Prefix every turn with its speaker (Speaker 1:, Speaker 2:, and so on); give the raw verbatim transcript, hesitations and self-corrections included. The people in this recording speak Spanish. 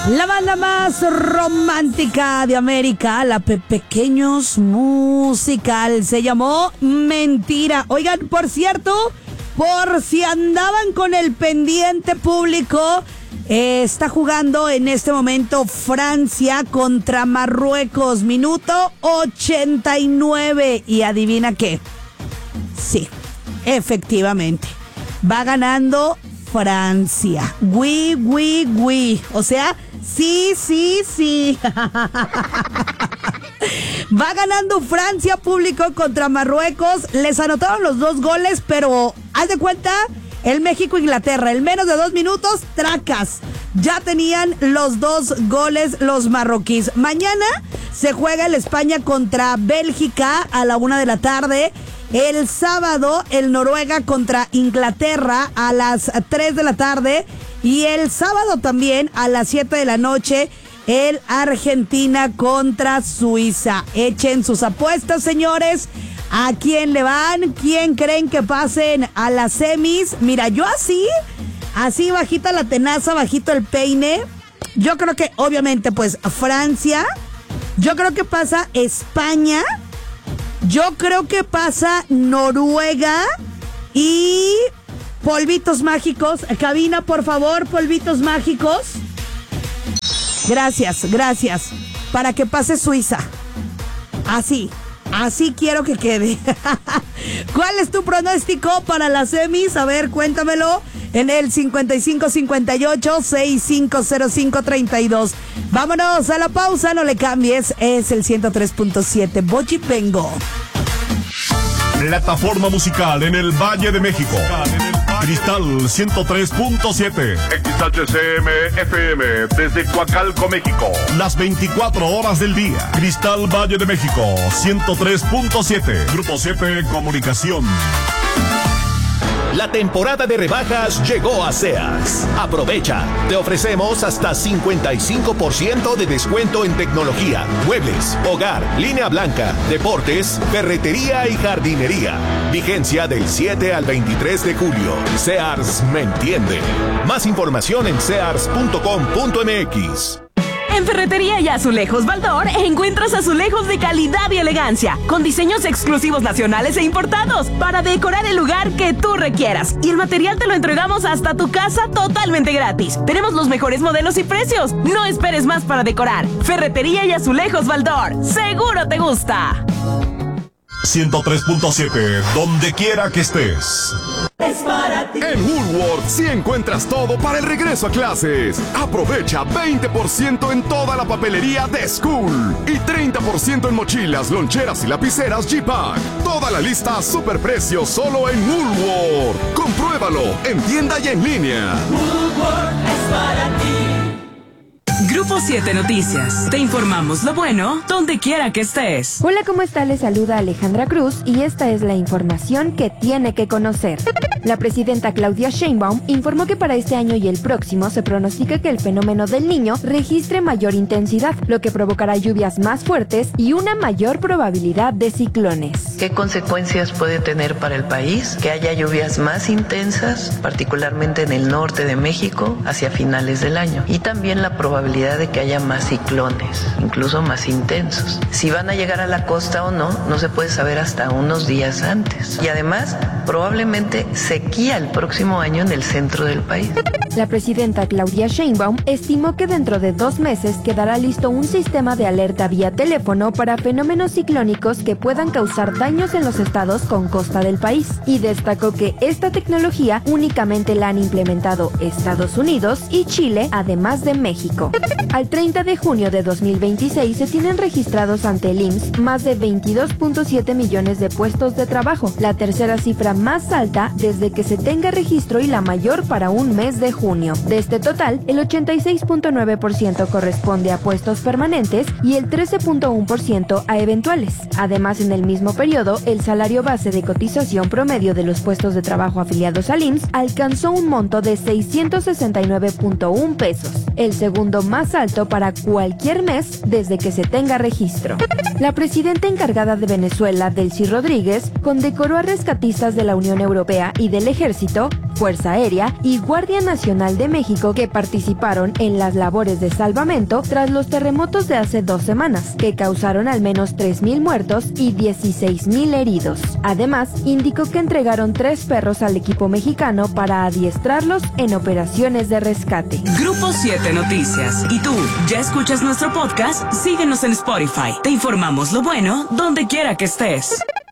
Speaker 1: La banda más romántica de América, la Pe- Pequeños Musical, se llamó Mentira. Oigan, por cierto, por si andaban con el pendiente público, eh, está jugando en este momento Francia contra Marruecos, minuto ochenta y nueve. Y adivina qué, sí, efectivamente, va ganando Francia. Oui, oui, oui. O sea, sí, sí, sí. Va ganando Francia, público, contra Marruecos. Les anotaron los dos goles, pero haz de cuenta, el México-Inglaterra, en menos de dos minutos, tracas. Ya tenían los dos goles los marroquíes. Mañana se juega el España contra Bélgica a la una de la tarde. El sábado, el Noruega contra Inglaterra a las tres de la tarde. Y el sábado también a las siete de la noche, el Argentina contra Suiza. Echen sus apuestas, señores. ¿A quién le van? ¿Quién creen que pasen a las semis? Mira, yo así, así bajita la tenaza, bajito el peine. Yo creo que, obviamente, pues, Francia. Yo creo que pasa España. Yo creo que pasa Noruega y polvitos mágicos. Cabina, por favor, polvitos mágicos. Gracias, gracias. Para que pase Suiza. Así, así quiero que quede. ¿Cuál es tu pronóstico para las semis? A ver, cuéntamelo en el cincuenta y cinco cincuenta y ocho, sesenta y cinco cero cinco treinta y dos. Vámonos a la pausa, no le cambies. Es el ciento tres punto siete. Bochi Pengo.
Speaker 2: Plataforma musical en el Valle de México. Cristal ciento tres punto siete.
Speaker 3: X H C M F M desde Coacalco, México.
Speaker 2: Las veinticuatro horas del día. Cristal Valle de México ciento tres punto siete. Grupo siete Comunicación.
Speaker 4: La temporada de rebajas llegó a Sears. Aprovecha. Te ofrecemos hasta cincuenta y cinco por ciento de descuento en tecnología, muebles, hogar, línea blanca, deportes, ferretería y jardinería. Vigencia del siete al veintitrés de julio. Sears me entiende. Más información en sears punto com punto m x.
Speaker 5: En Ferretería y Azulejos Baldor encuentras azulejos de calidad y elegancia, con diseños exclusivos nacionales e importados, para decorar el lugar que tú requieras. Y el material te lo entregamos hasta tu casa totalmente gratis. Tenemos los mejores modelos y precios. No esperes más para decorar. Ferretería y Azulejos Baldor. ¡Seguro te gusta!
Speaker 2: ciento tres punto siete, donde quiera que estés.
Speaker 6: Es para ti. En Woolworth sí encuentras todo para el regreso a clases. Aprovecha veinte por ciento en toda la papelería de School y treinta por ciento en mochilas, loncheras y lapiceras G-Pack. Toda la lista a superprecio solo en Woolworth. Compruébalo en tienda y en línea.
Speaker 7: Woolworth es para ti. Grupo siete Noticias. Te informamos lo bueno donde quiera que estés.
Speaker 8: Hola, ¿cómo está? Les saluda Alejandra Cruz y esta es la información que tiene que conocer. La presidenta Claudia Sheinbaum informó que para este año y el próximo se pronostica que el fenómeno del Niño registre mayor intensidad, lo que provocará lluvias más fuertes y una mayor probabilidad de ciclones.
Speaker 9: ¿Qué consecuencias puede tener para el país? Que haya lluvias más intensas, particularmente en el norte de México, hacia finales del año. Y también la probabilidad de que haya más ciclones, incluso más intensos. Si van a llegar a la costa o no, no se puede saber hasta unos días antes. Y además, probablemente sequía el próximo año en el centro del país.
Speaker 8: La presidenta Claudia Sheinbaum estimó que dentro de dos meses quedará listo un sistema de alerta vía teléfono para fenómenos ciclónicos que puedan causar daños en los estados con costa del país, y destacó que esta tecnología únicamente la han implementado Estados Unidos y Chile, además de México. Al treinta de junio de dos mil veintiséis se tienen registrados ante el I M S S más de veintidós punto siete millones de puestos de trabajo, la tercera cifra más alta desde que se tenga registro y la mayor para un mes de junio. De este total, el ochenta y seis punto nueve por ciento corresponde a puestos permanentes y el trece punto uno por ciento a eventuales. Además, en el mismo periodo, el salario base de cotización promedio de los puestos de trabajo afiliados al I M S S alcanzó un monto de seiscientos sesenta y nueve punto uno pesos, el segundo más alto para cualquier mes desde que se tenga registro. La presidenta encargada de Venezuela, Delcy Rodríguez, condecoró a rescatistas de la Unión Europea y del Ejército Fuerza Aérea y Guardia Nacional de México, que participaron en las labores de salvamento tras los terremotos de hace dos semanas, que causaron al menos tres mil muertos y dieciséis mil heridos. Además, indicó que entregaron tres perros al equipo mexicano para adiestrarlos en operaciones de rescate.
Speaker 7: Grupo siete Noticias. ¿Y tú, ya escuchas nuestro podcast? Síguenos en Spotify. Te informamos lo bueno donde quiera que estés.